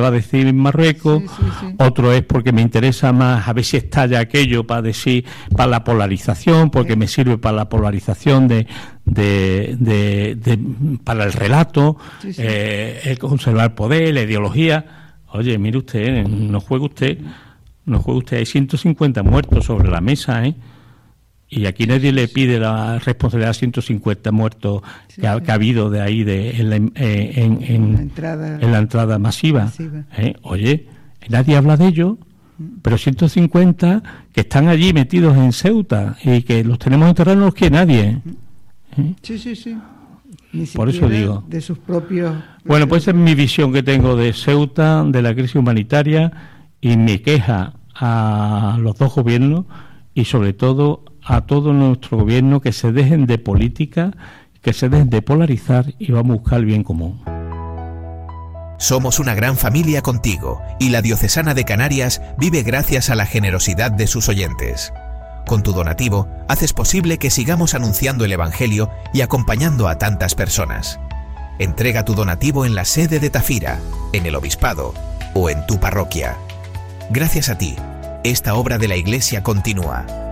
para decir en Marruecos, otro es porque me interesa más a ver si estalla aquello para decir, para la polarización, porque me sirve para la polarización para el relato, el conservar poder, la ideología. Oye, mire usted, no juegue usted, hay 150 muertos sobre la mesa, y aquí nadie le pide la responsabilidad a 150 muertos que ha habido de ahí en la entrada masiva. Oye, nadie habla de ello, pero 150 que están allí metidos en Ceuta y que los tenemos enterrados no los quiere nadie. Por eso digo. De sus propios. Bueno, pues esa es mi visión que tengo de Ceuta, de la crisis humanitaria, y mi queja a los dos gobiernos y sobre todo a todo nuestro gobierno, que se dejen de política, que se dejen de polarizar y vamos a buscar el bien común. Somos una gran familia contigo y la Diocesana de Canarias vive gracias a la generosidad de sus oyentes. Con tu donativo haces posible que sigamos anunciando el Evangelio y acompañando a tantas personas. Entrega tu donativo en la sede de Tafira, en el Obispado o en tu parroquia. Gracias a ti, esta obra de la Iglesia continúa.